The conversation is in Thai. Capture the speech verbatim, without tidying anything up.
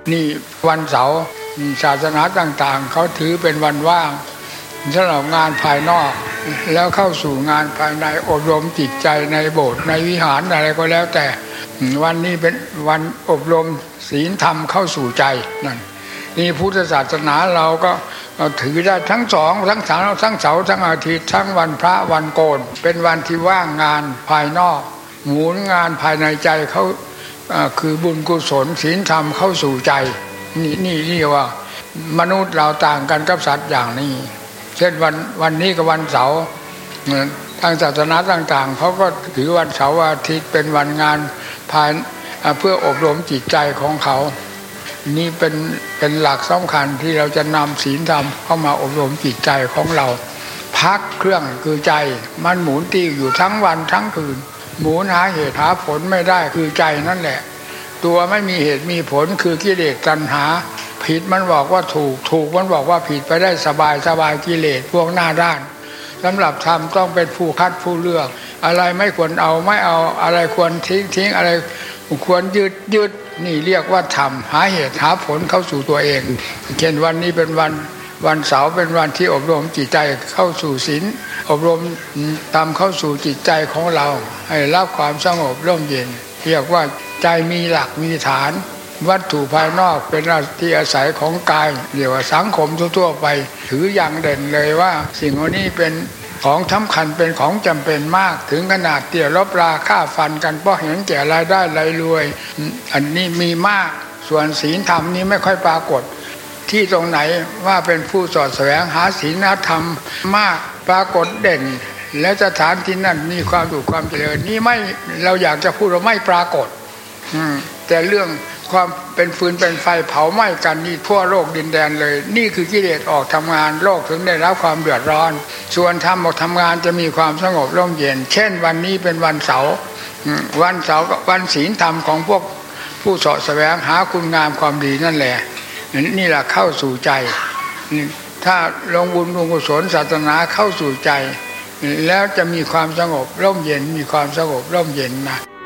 นี่วันเสาร์ศาสนาต่างๆเขาถือเป็นวันว่างสำหรับงานภายนอกแล้วเข้าสู่งานภายในอบรมจิตใจในโบสถ์ในวิหารอะไรก็แล้วแต่วันนี้เป็นวันอบรมศีลธรรมเข้าสู่ใจนั่นนี่พุทธศาสนาเราก็ถือได้ทั้งสองทั้งเสาร์ทั้งเสาร์ทั้งอาทิตย์ทั้งวันพระวันโกนเป็นวันที่ว่างงานภายนอกหมุนงานภายในใจเขาคือบุญกุศลศีลธรรมเข้าสู่ใจนี่นี่เรียกว่ามนุษย์เราต่างกันกับสัตว์อย่างนี้เช่นวันวันนี้กับวันเสาร์ทางศาสนาต่างๆเขาก็ถือวันเสาร์อาทิตย์เป็นวันงานภายเพื่ออบรมจิตใจของเขานี่เป็นเป็นหลักสำคัญที่เราจะนำศีลธรรมเข้ามาอบรมจิตใจของเราพักเครื่องคือใจมันหมุนติ้วอยู่ทั้งวันทั้งคืนหมุนหาเหตุหาผลไม่ได้คือใจนั่นแหละตัวไม่มีเหตุมีผลคือกิเลสตัณหาผิดมันบอกว่าถูกถูกมันบอกว่าผิดไปได้สบายสบายกิเลสพวกหน้าด้านสำหรับธรรมต้องเป็นผู้คัดผู้เลือกอะไรไม่ควรเอาไม่เอาอะไรควรทิ้งทิ้งอะไรควรยืดยืดนี่เรียกว่าธรรมหาเหตุหาผลเข้าสู่ตัวเองเช่นวันนี้เป็นวันวันเสาร์เป็นวันที่อบรมจิตใจเข้าสู่ศีลอบรมตามเข้าสู่จิตใจของเราให้รับความสงบร่มเย็นเรียกว่าใจมีหลักมีฐานวัตถุภายนอกเป็นที่อาศัยของกายเรียกว่าสังคมทั่วๆไปถืออย่างเด่นเลยว่าสิ่งเหล่านี้เป็นของสำคัญเป็นของจำเป็นมากถึงขนาดเตี่ยลบราฆ่าฟันกันเพราะเห็นแก่รายได้รายรวยอันนี้มีมากส่วนศีลธรรมนี้ไม่ค่อยปรากฏที่ตรงไหนว่าเป็นผู้สอดแสวงหาศีลธรรมมากปรากฏเด่นและสถานที่นั่นมีความสุขความเจริญนี่ไม่เราอยากจะพูดว่าไม่ปรากฏแต่เรื่องความเป็นฟืนเป็นไฟเผาไหม้กันนี่ทั่วโลกดินแดนเลยนี่คือกิเลสออกทำงานโลกถึงได้รับความเดือดร้อนส่วนธรรมออกทำงานจะมีความสงบร่มเย็นเช่นวันนี้เป็นวันเสาร์วันเสาร์วันศีลธรรมของพวกผู้เสาะแสวงหาคุณงามความดีนั่นแหละนี่แหละเข้าสู่ใจถ้าลงบุญลงกุศลศาสนาเข้าสู่ใจแล้วจะมีความสงบร่มเย็นมีความสงบร่มเย็นนะ